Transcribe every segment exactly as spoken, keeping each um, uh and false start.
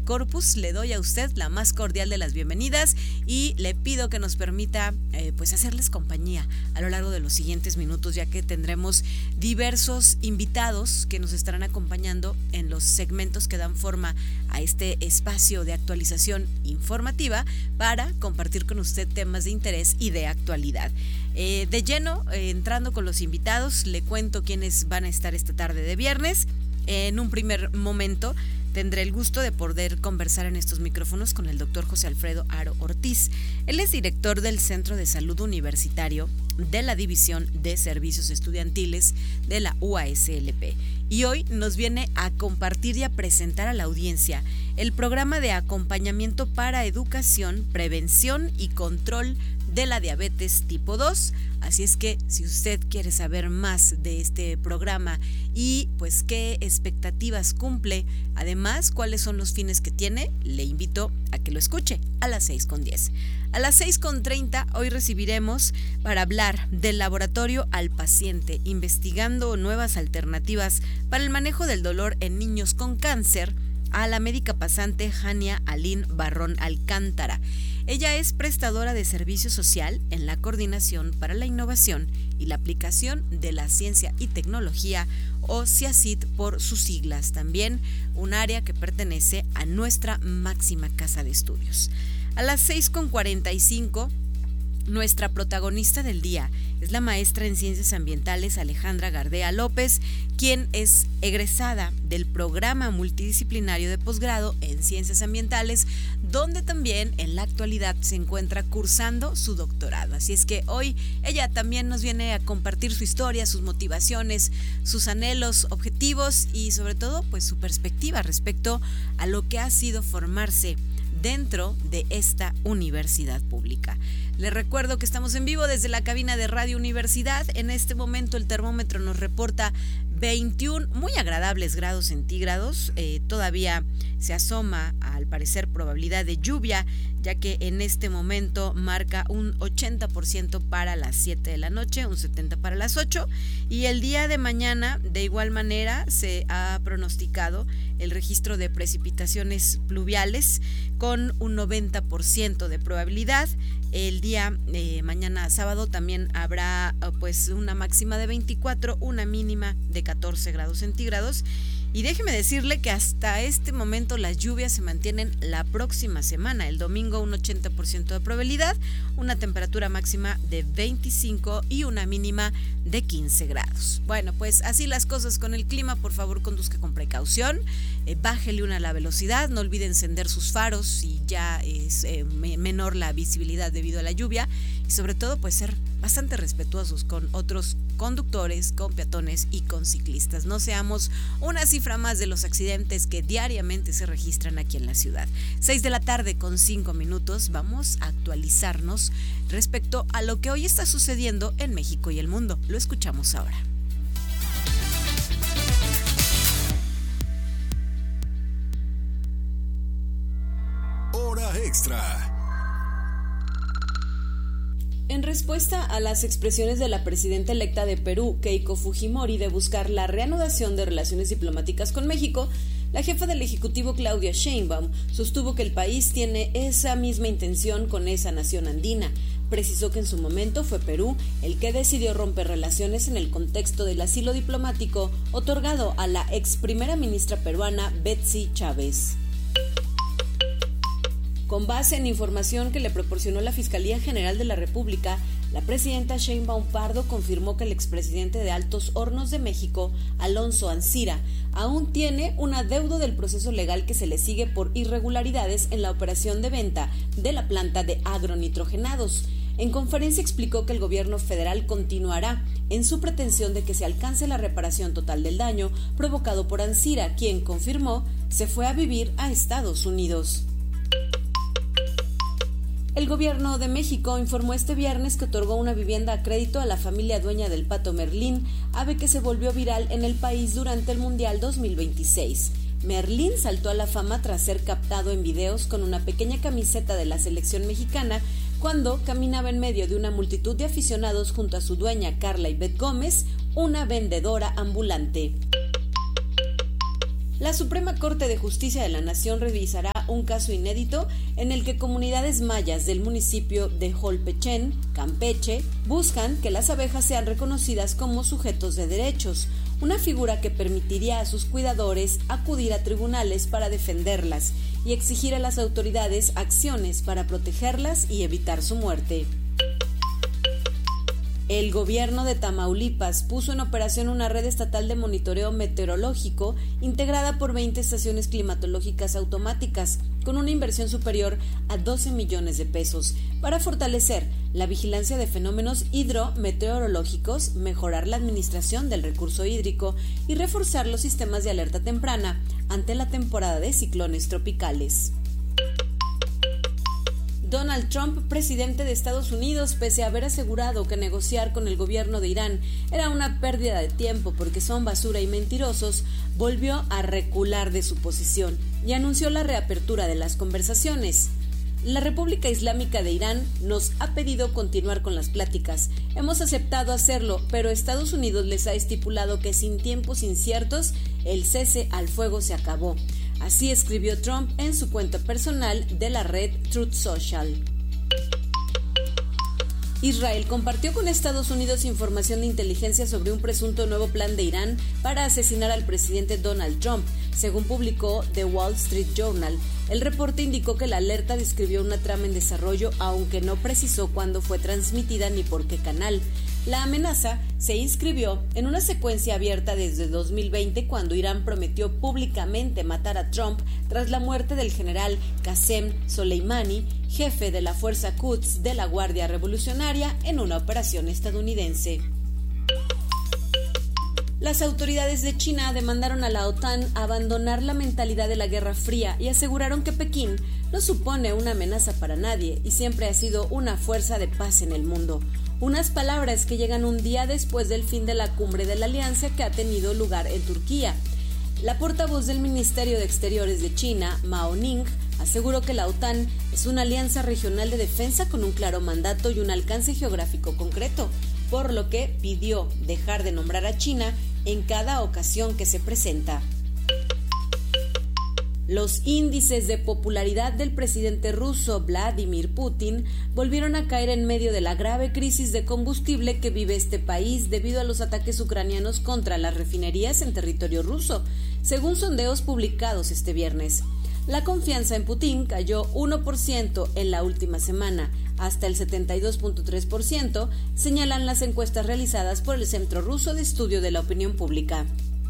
de Corpus le doy a usted la más cordial de las bienvenidas y le pido que nos permita eh, pues hacerles compañía a lo largo de los siguientes minutos, ya que tendremos diversos invitados que nos estarán acompañando en los segmentos que dan forma a este espacio de actualización informativa para compartir con usted temas de interés y de actualidad. Eh, de lleno, eh, entrando con los invitados, le cuento quiénes van a estar esta tarde de viernes. En un primer momento tendré el gusto de poder conversar en estos micrófonos con el doctor José Alfredo Aro Ortiz. Él es director del Centro de Salud Universitario de la División de Servicios Estudiantiles de la U A S L P. Y hoy nos viene a compartir y a presentar a la audiencia el programa de acompañamiento para educación, prevención y control de la diabetes tipo dos. Así es que si usted quiere saber más de este programa y pues qué expectativas cumple, además cuáles son los fines que tiene, le invito a que lo escuche a las seis con diez. A las seis con treinta hoy recibiremos para hablar del laboratorio al paciente, investigando nuevas alternativas para el manejo del dolor en niños con cáncer, a la médica pasante Jania Alín Barrón Alcántara. Ella es prestadora de servicio social en la Coordinación para la Innovación y la Aplicación de la Ciencia y Tecnología, o C I A C I T por sus siglas, también un área que pertenece a nuestra máxima casa de estudios. A las seis con cuarenta y cinco, nuestra protagonista del día es la maestra en Ciencias Ambientales Alejandra Gardea López, quien es egresada del programa multidisciplinario de posgrado en Ciencias Ambientales, donde también en la actualidad se encuentra cursando su doctorado. Así es que hoy ella también nos viene a compartir su historia, sus motivaciones, sus anhelos, objetivos y sobre todo pues su perspectiva respecto a lo que ha sido formarse dentro de esta universidad pública. Les recuerdo que estamos en vivo desde la cabina de Radio Universidad. En este momento el termómetro nos reporta veintiún muy agradables grados centígrados. Eh, todavía se asoma al parecer probabilidad de lluvia, ya que en este momento marca un ochenta por ciento para las siete de la noche, un setenta por ciento para las ocho, y el día de mañana de igual manera se ha pronosticado el registro de precipitaciones pluviales con un noventa por ciento de probabilidad. El día eh, mañana sábado también habrá pues una máxima de veinticuatro, una mínima de catorce grados centígrados. Y déjeme decirle que hasta este momento las lluvias se mantienen la próxima semana. El domingo un ochenta por ciento de probabilidad, una temperatura máxima de veinticinco y una mínima de quince grados. Bueno, pues así las cosas con el clima. Por favor, conduzca con precaución, eh, bájele una a la velocidad, no olvide encender sus faros si ya es eh, me- menor la visibilidad debido a la lluvia, y sobre todo pues ser bastante respetuosos con otros conductores, con peatones y con ciclistas. No seamos una cifra más de los accidentes que diariamente se registran aquí en la ciudad. seis de la tarde con cinco minutos, vamos a actualizarnos respecto a lo que hoy está sucediendo en México y el mundo. Lo escuchamos ahora. Hora extra. En respuesta a las expresiones de la presidenta electa de Perú, Keiko Fujimori, de buscar la reanudación de relaciones diplomáticas con México, la jefa del Ejecutivo, Claudia Sheinbaum, sostuvo que el país tiene esa misma intención con esa nación andina. Precisó que en su momento fue Perú el que decidió romper relaciones en el contexto del asilo diplomático otorgado a la ex primera ministra peruana Betsy Chávez. Con base en información que le proporcionó la Fiscalía General de la República, la presidenta Sheinbaum Pardo confirmó que el expresidente de Altos Hornos de México, Alonso Ancira, aún tiene un adeudo del proceso legal que se le sigue por irregularidades en la operación de venta de la planta de agronitrogenados. En conferencia explicó que el gobierno federal continuará en su pretensión de que se alcance la reparación total del daño provocado por Ancira, quien confirmó se fue a vivir a Estados Unidos. El gobierno de México informó este viernes que otorgó una vivienda a crédito a la familia dueña del pato Merlín, ave que se volvió viral en el país durante el Mundial dos mil veintiséis. Merlín saltó a la fama tras ser captado en videos con una pequeña camiseta de la selección mexicana cuando caminaba en medio de una multitud de aficionados junto a su dueña Carla Ivette Gómez, una vendedora ambulante. La Suprema Corte de Justicia de la Nación revisará investiga un caso inédito en el que comunidades mayas del municipio de Jolpechén, Campeche, buscan que las abejas sean reconocidas como sujetos de derechos, una figura que permitiría a sus cuidadores acudir a tribunales para defenderlas y exigir a las autoridades acciones para protegerlas y evitar su muerte. El gobierno de Tamaulipas puso en operación una red estatal de monitoreo meteorológico integrada por veinte estaciones climatológicas automáticas, con una inversión superior a doce millones de pesos, para fortalecer la vigilancia de fenómenos hidrometeorológicos, mejorar la administración del recurso hídrico y reforzar los sistemas de alerta temprana ante la temporada de ciclones tropicales. Donald Trump, presidente de Estados Unidos, pese a haber asegurado que negociar con el gobierno de Irán era una pérdida de tiempo porque son basura y mentirosos, volvió a recular de su posición y anunció la reapertura de las conversaciones. La República Islámica de Irán nos ha pedido continuar con las pláticas. Hemos aceptado hacerlo, pero Estados Unidos les ha estipulado que sin tiempos inciertos, el cese al fuego se acabó. Así escribió Trump en su cuenta personal de la red Truth Social. Israel compartió con Estados Unidos información de inteligencia sobre un presunto nuevo plan de Irán para asesinar al presidente Donald Trump, según publicó The Wall Street Journal. El reporte indicó que la alerta describió una trama en desarrollo, aunque no precisó cuándo fue transmitida ni por qué canal. La amenaza se inscribió en una secuencia abierta desde dos mil veinte, cuando Irán prometió públicamente matar a Trump tras la muerte del general Qasem Soleimani, jefe de la Fuerza Quds de la Guardia Revolucionaria, en una operación estadounidense. Las autoridades de China demandaron a la OTAN abandonar la mentalidad de la Guerra Fría y aseguraron que Pekín no supone una amenaza para nadie y siempre ha sido una fuerza de paz en el mundo. Unas palabras que llegan un día después del fin de la cumbre de la alianza que ha tenido lugar en Turquía. La portavoz del Ministerio de Exteriores de China, Mao Ning, aseguró que la OTAN es una alianza regional de defensa con un claro mandato y un alcance geográfico concreto, por lo que pidió dejar de nombrar a China en cada ocasión que se presenta. Los índices de popularidad del presidente ruso Vladimir Putin volvieron a caer en medio de la grave crisis de combustible que vive este país debido a los ataques ucranianos contra las refinerías en territorio ruso, según sondeos publicados este viernes. La confianza en Putin cayó uno por ciento en la última semana, hasta el setenta y dos punto tres por ciento, señalan las encuestas realizadas por el Centro Ruso de Estudio de la Opinión Pública.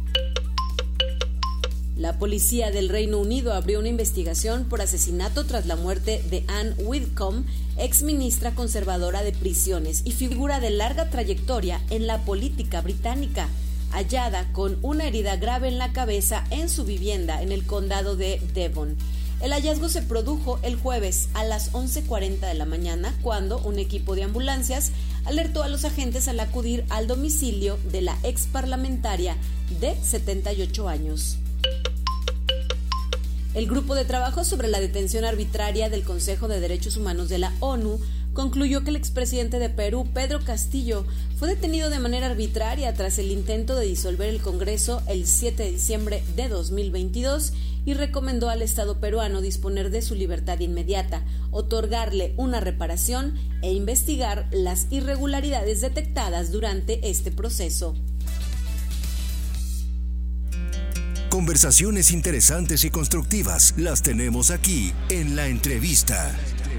La policía del Reino Unido abrió una investigación por asesinato tras la muerte de Anne Widdecombe, ex ministra conservadora de prisiones y figura de larga trayectoria en la política británica, hallada con una herida grave en la cabeza en su vivienda en el condado de Devon. El hallazgo se produjo el jueves a las once cuarenta de la mañana, cuando un equipo de ambulancias alertó a los agentes al acudir al domicilio de la ex parlamentaria de setenta y ocho años. El grupo de trabajo sobre la detención arbitraria del Consejo de Derechos Humanos de la ONU concluyó que el expresidente de Perú, Pedro Castillo, fue detenido de manera arbitraria tras el intento de disolver el Congreso el siete de diciembre de dos mil veintidós y recomendó al Estado peruano disponer de su libertad inmediata, otorgarle una reparación e investigar las irregularidades detectadas durante este proceso. Conversaciones interesantes y constructivas las tenemos aquí en La Entrevista.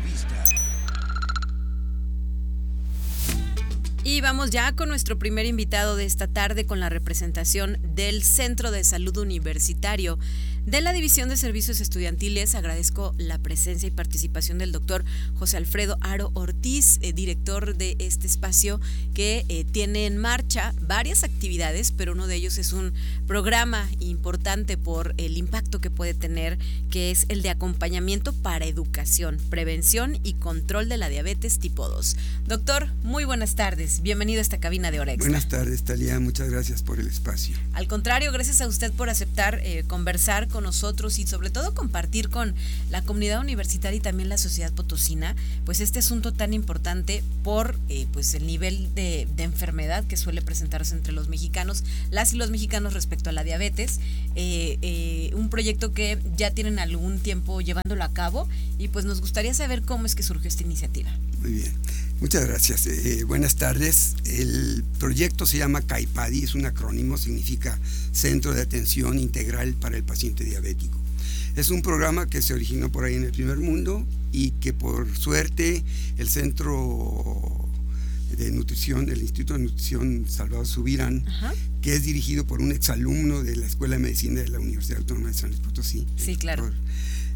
Y vamos ya con nuestro primer invitado de esta tarde, con la representación del Centro de Salud Universitario de la División de Servicios Estudiantiles. Agradezco la presencia y participación del doctor José Alfredo Haro Ortiz, eh, director de este espacio que eh, tiene en marcha varias actividades, pero uno de ellos es un programa importante por el impacto que puede tener, que es el de acompañamiento para educación, prevención y control de la diabetes tipo dos. Doctor, muy buenas tardes. Bienvenido a esta cabina de Hora Extra. Buenas tardes, Talía. Muchas gracias por el espacio. Al contrario, gracias a usted por aceptar eh, conversar con nosotros y sobre todo compartir con la comunidad universitaria y también la sociedad potosina, pues este asunto tan importante por eh, pues el nivel de, de enfermedad que suele presentarse entre los mexicanos, las y los mexicanos respecto a la diabetes, eh, eh, un proyecto que ya tienen algún tiempo llevándolo a cabo y pues nos gustaría saber cómo es que surgió esta iniciativa. Muy bien, muchas gracias. Eh, buenas tardes. El proyecto se llama CAIPADI, es un acrónimo, significa Centro de Atención Integral para el Paciente Diabético. Es un programa que se originó por ahí en el primer mundo y que por suerte el Centro de Nutrición, el Instituto de Nutrición Salvador Subirán, Ajá. que es dirigido por un exalumno de la Escuela de Medicina de la Universidad Autónoma de San Luis Potosí, sí, claro. Doctor,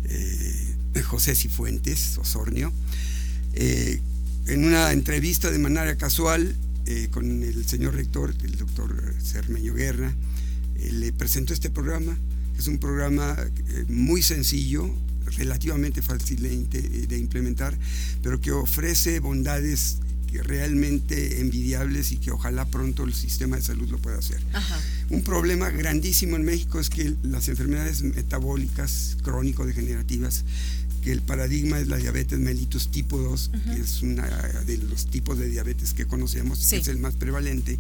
eh, José Cifuentes Osornio. Eh, en una entrevista de manera casual eh, con el señor rector, el doctor Cermeño Guerra, eh, le presentó este programa. Es un programa eh, muy sencillo, relativamente fácil de, de implementar, pero que ofrece bondades que realmente envidiables y que ojalá pronto el sistema de salud lo pueda hacer. Ajá. Un problema grandísimo en México es que las enfermedades metabólicas crónico-degenerativas, que el paradigma es la diabetes mellitus tipo dos, uh-huh. que es una de los tipos de diabetes que conocemos, sí. que es el más prevalente,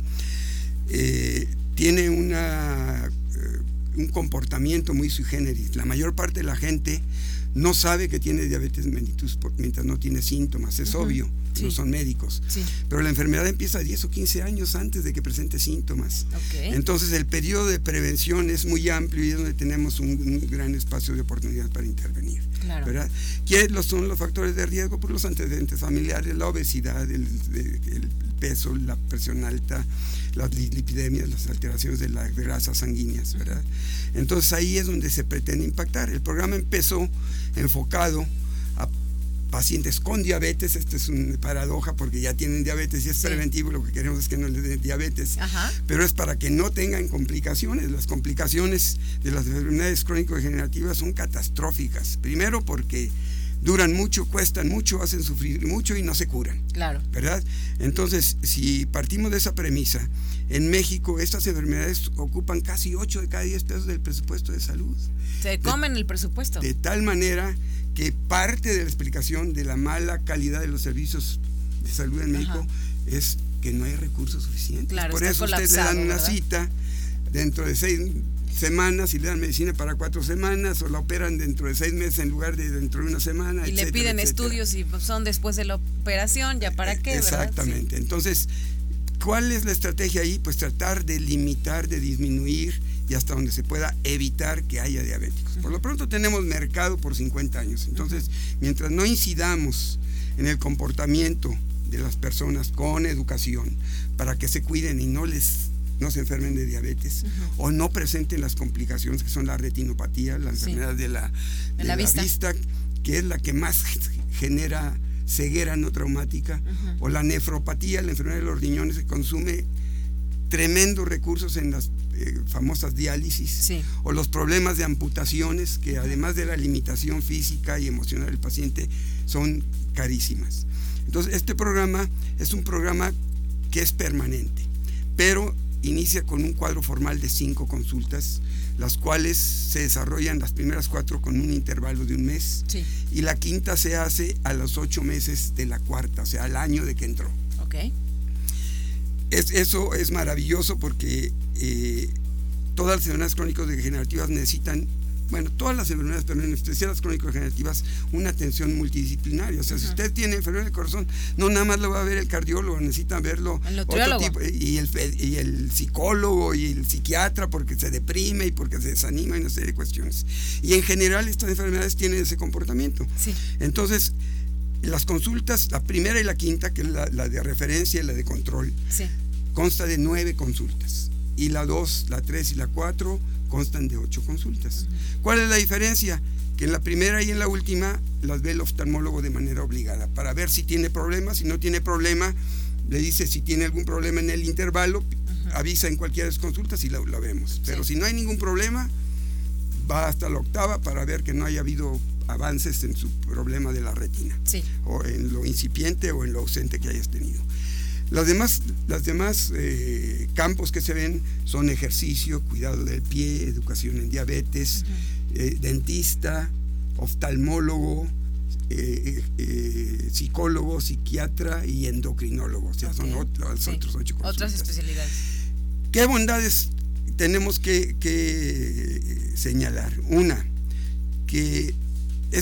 eh, tiene una, eh, un comportamiento muy sui generis. La mayor parte de la gente no sabe que tiene diabetes mellitus mientras no tiene síntomas, es uh-huh. obvio, sí. no son médicos, sí. pero la enfermedad empieza diez o quince años antes de que presente síntomas. Okay. Entonces el periodo de prevención es muy amplio y es donde tenemos un, un gran espacio de oportunidad para intervenir. Claro. ¿Verdad? ¿Quiénes son los factores de riesgo? Por los antecedentes familiares, la obesidad, el, el peso, la presión alta, las lipidemias, las alteraciones de las grasas sanguíneas, ¿verdad? Entonces ahí es donde se pretende impactar. El programa empezó enfocado a pacientes con diabetes. Esto es una paradoja porque ya tienen diabetes y es sí. preventivo, lo que queremos es que no les den diabetes. Ajá. Pero es para que no tengan complicaciones. Las complicaciones de las enfermedades crónico-degenerativas son catastróficas. Primero porque duran mucho, cuestan mucho, hacen sufrir mucho y no se curan. Claro. ¿Verdad? Entonces, si partimos de esa premisa, en México estas enfermedades ocupan casi ocho de cada diez pesos del presupuesto de salud. Se comen de, el presupuesto. De tal manera que parte de la explicación de la mala calidad de los servicios de salud en México Ajá. es que no hay recursos suficientes. Claro, por eso ustedes le dan una ¿verdad? cita dentro de seis semanas y le dan medicina para cuatro semanas o la operan dentro de seis meses en lugar de dentro de una semana, y etcétera, le piden etcétera. Estudios y son después de la operación, ya para qué, exactamente. ¿verdad? Sí. Entonces, ¿cuál es la estrategia ahí? Pues tratar de limitar, de disminuir y hasta donde se pueda evitar que haya diabéticos. Uh-huh. Por lo pronto tenemos mercado por cincuenta años, entonces uh-huh. mientras no incidamos en el comportamiento de las personas con educación para que se cuiden y no les no se enfermen de diabetes uh-huh. o no presenten las complicaciones que son la retinopatía, la enfermedad sí. de la, de la, la vista. vista, que es la que más genera ceguera no traumática, uh-huh. o la nefropatía, la enfermedad de los riñones, que consume tremendos recursos en las eh, famosas diálisis, sí. o los problemas de amputaciones, que uh-huh. además de la limitación física y emocional del paciente, son carísimas. Entonces, este programa es un programa que es permanente, pero inicia con un cuadro formal de cinco consultas, las cuales se desarrollan las primeras cuatro con un intervalo de un mes, sí. y la quinta se hace a los ocho meses de la cuarta, o sea, al año de que entró. Okay. Es, eso es maravilloso porque eh, todas las enfermedades crónico-degenerativas necesitan, bueno, todas las enfermedades, pero en especial las crónico-degenerativas, una atención multidisciplinaria. O sea, uh-huh. si usted tiene enfermedad del corazón, no nada más lo va a ver el cardiólogo, necesita verlo el otro tipo, y el, y el psicólogo y el psiquiatra, porque se deprime y porque se desanima y una serie de cuestiones. Y en general estas enfermedades tienen ese comportamiento. Sí. Entonces, las consultas, la primera y la quinta, que es la, la de referencia y la de control, sí. consta de nueve consultas. Y la dos, la tres y la cuatro constan de ocho consultas. Uh-huh. ¿Cuál es la diferencia? Que en la primera y en la última las ve el oftalmólogo de manera obligada para ver si tiene problemas. Si no tiene problema, le dice si tiene algún problema en el intervalo, uh-huh. avisa en cualquiera de las consultas y la, la vemos. Pero sí. si no hay ningún problema, va hasta la octava para ver que no haya habido avances en su problema de la retina, sí. o en lo incipiente o en lo ausente que hayas tenido. Las demás, las demás eh, campos que se ven son ejercicio, cuidado del pie, educación en diabetes, uh-huh. eh, dentista, oftalmólogo, eh, eh, psicólogo, psiquiatra y endocrinólogo. O sea, okay. son otros, los sí. otros ocho consultas. Otras especialidades. ¿Qué bondades tenemos que, que señalar? Una, que